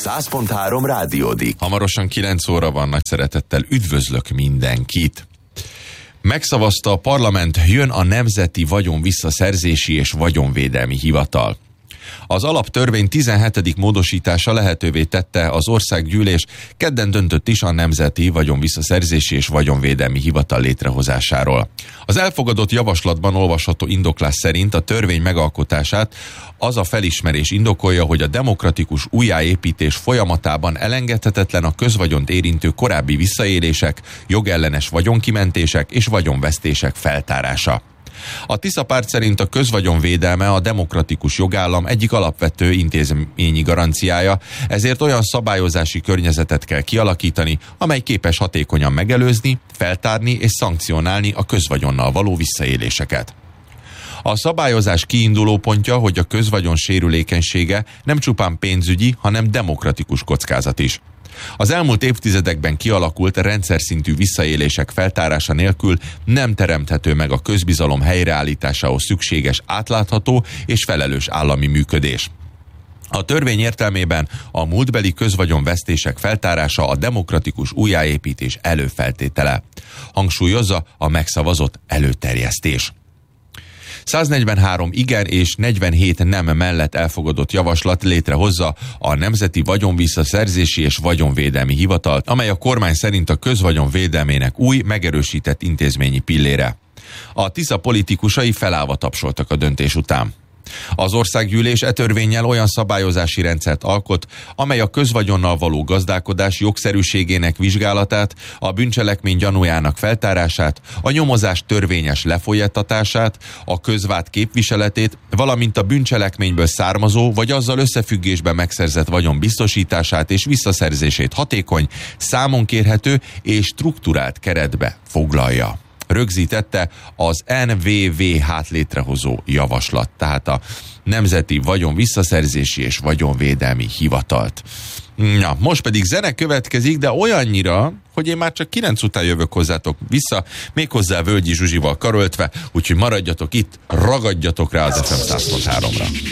100.3 rádiódik. Hamarosan 9 óra van, nagy szeretettel üdvözlök mindenkit. Megszavazta a parlament, jön a Nemzeti Vagyonvisszaszerzési és Vagyonvédelmi Hivatal. Az alaptörvény 17. módosítása lehetővé tette az országgyűlés, kedden döntött is a Nemzeti Vagyonvisszaszerzési és Vagyonvédelmi Hivatal létrehozásáról. Az elfogadott javaslatban olvasható indoklás szerint a törvény megalkotását az a felismerés indokolja, hogy a demokratikus újjáépítés folyamatában elengedhetetlen a közvagyont érintő korábbi visszaélések, jogellenes vagyonkimentések és vagyonvesztések feltárása. A Tisza Párt szerint a közvagyon védelme a demokratikus jogállam egyik alapvető intézményi garanciája, ezért olyan szabályozási környezetet kell kialakítani, amely képes hatékonyan megelőzni, feltárni és szankcionálni a közvagyonnal való visszaéléseket. A szabályozás kiinduló pontja, hogy a közvagyon sérülékenysége nem csupán pénzügyi, hanem demokratikus kockázat is. Az elmúlt évtizedekben kialakult rendszer szintű visszaélések feltárása nélkül nem teremthető meg a közbizalom helyreállításához szükséges átlátható és felelős állami működés. A törvény értelmében a múltbeli közvagyonvesztések feltárása a demokratikus újjáépítés előfeltétele, hangsúlyozza a megszavazott előterjesztés. 143 igen és 47 nem mellett elfogadott javaslat létrehozza a Nemzeti Vagyonvisszaszerzési és Vagyonvédelmi Hivatalt, amely a kormány szerint a közvagyon védelmének új, megerősített intézményi pillére. A Tisza politikusai felállva tapsoltak a döntés után. Az országgyűlés törvénnyel olyan szabályozási rendszert alkot, amely a közvagyonnal való gazdálkodás jogszerűségének vizsgálatát, a bűncselekmény gyanújának feltárását, a nyomozás törvényes lefolytatását, a közvád képviseletét, valamint a bűncselekményből származó vagy azzal összefüggésben megszerzett vagyon biztosítását és visszaszerzését hatékony, számon kérhető és strukturált keretbe foglalja. Rögzítette az NVVH-t létrehozó javaslat, tehát a Nemzeti Vagyonvisszaszerzési és Vagyonvédelmi Hivatalt. Na, most pedig zene következik, de olyannyira, hogy én már csak 9 után jövök hozzátok vissza, méghozzá Völgyi Zsuzsival karöltve, úgyhogy maradjatok itt, ragadjatok rá az FM 100.3-ra.